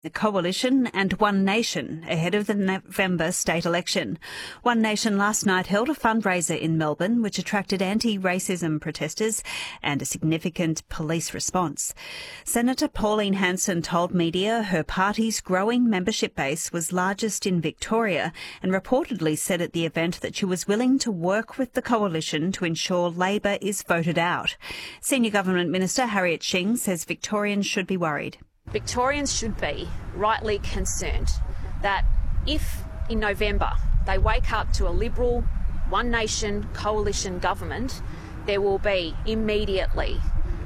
the Coalition and One Nation ahead of the November state election. One Nation last night held a fundraiser in Melbourne which attracted anti-racism protesters and a significant police response. Senator Pauline Hanson told media her party's growing membership base was largest in Victoria and reportedly said at the event that she was willing to work with the Coalition to ensure Labor is voted out. Senior Government Minister Harriet Shing says Victorians should be worried. Victorians should be rightly concerned that if in November they wake up to a Liberal One Nation coalition government, there will be immediately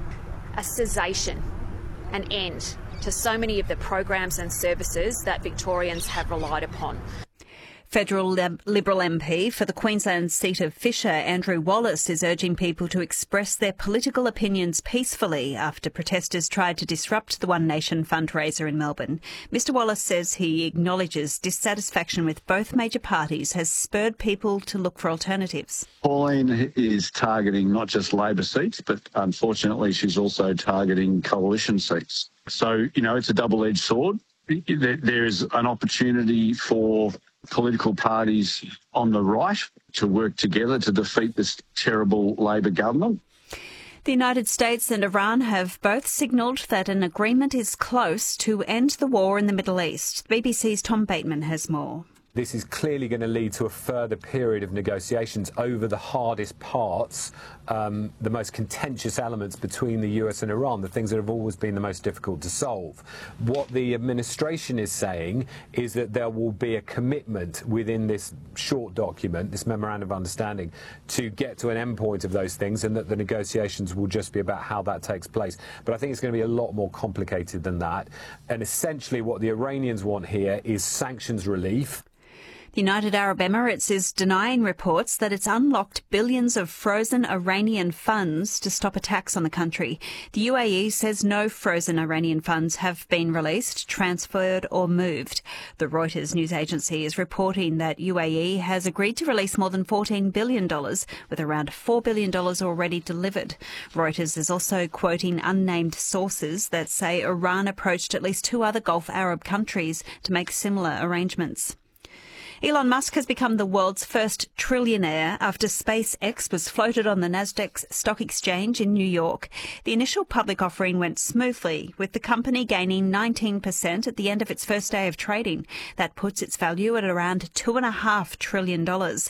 a cessation, an end to so many of the programs and services that Victorians have relied upon. Federal Liberal MP for the Queensland seat of Fisher, Andrew Wallace, is urging people to express their political opinions peacefully after protesters tried to disrupt the One Nation fundraiser in Melbourne. Mr Wallace says he acknowledges dissatisfaction with both major parties has spurred people to look for alternatives. Pauline is targeting not just Labor seats, but unfortunately she's also targeting coalition seats. So, it's a double-edged sword. There is an opportunity for political parties on the right to work together to defeat this terrible Labor government. The United States and Iran have both signalled that an agreement is close to end the war in the Middle East. BBC's Tom Bateman has more. This is clearly going to lead to a further period of negotiations over the hardest parts, the most contentious elements between the US and Iran, the things that have always been the most difficult to solve. What the administration is saying is that there will be a commitment within this short document, this memorandum of understanding, to get to an endpoint of those things, and that the negotiations will just be about how that takes place. But I think it's going to be a lot more complicated than that. And essentially what the Iranians want here is sanctions relief. The United Arab Emirates is denying reports that it's unlocked billions of frozen Iranian funds to stop attacks on the country. The UAE says no frozen Iranian funds have been released, transferred or moved. The Reuters news agency is reporting that UAE has agreed to release more than $14 billion, with around $4 billion already delivered. Reuters is also quoting unnamed sources that say Iran approached at least 2 other Gulf Arab countries to make similar arrangements. Elon Musk has become the world's first trillionaire after SpaceX was floated on the Nasdaq Stock Exchange in New York. The initial public offering went smoothly, with the company gaining 19% at the end of its first day of trading. That puts its value at around $2.5 trillion.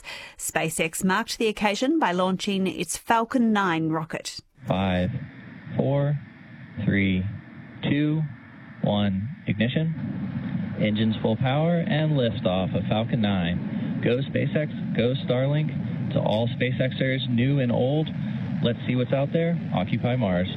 SpaceX marked the occasion by launching its Falcon 9 rocket. 5, 4, 3, 2, 1, ignition. Engines full power and liftoff of Falcon 9. Go SpaceX, go Starlink. To all SpaceXers, new and old, let's see what's out there. Occupy Mars.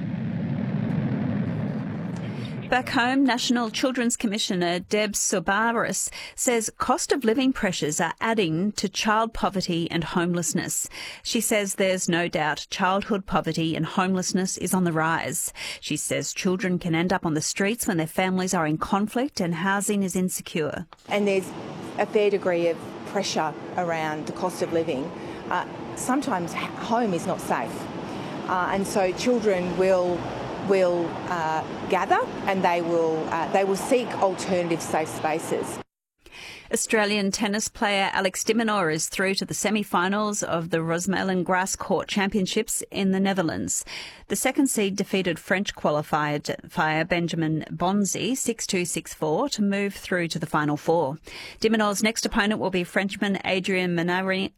Back home, National Children's Commissioner Deb Sobaris says cost of living pressures are adding to child poverty and homelessness. She says there's no doubt childhood poverty and homelessness is on the rise. She says children can end up on the streets when their families are in conflict and housing is insecure. And there's a fair degree of pressure around the cost of living. Sometimes home is not safe. And so children will gather and they will seek alternative safe spaces. Australian tennis player Alex de Minaur is through to the semi-finals of the Rosmalen Grass Court Championships in the Netherlands. The second seed defeated French qualifier Benjamin Bonzi 6-2, 6-4 to move through to the final 4. De Minaur's next opponent will be Frenchman Adrian Manarino,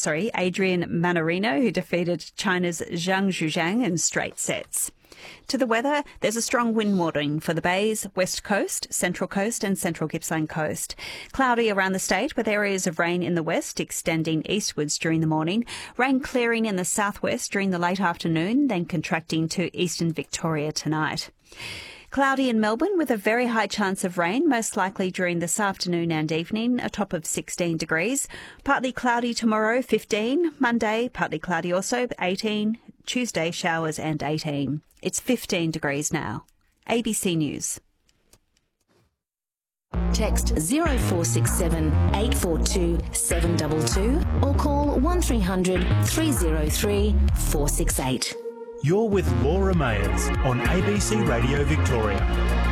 who defeated China's Zhang Zhujiang in straight sets. To the weather, there's a strong wind warning for the Bays, West Coast, Central Coast and Central Gippsland Coast. Cloudy around the state with areas of rain in the west extending eastwards during the morning. Rain clearing in the southwest during the late afternoon, then contracting to eastern Victoria tonight. Cloudy in Melbourne with a very high chance of rain, most likely during this afternoon and evening, a top of 16 degrees. Partly cloudy tomorrow, 15. Monday, partly cloudy also, 18. Tuesday, showers and 18. It's 15 degrees now. ABC News. Text 0467 842 722 or call 1300 303 468. You're with Laura Mayers on ABC Radio Victoria.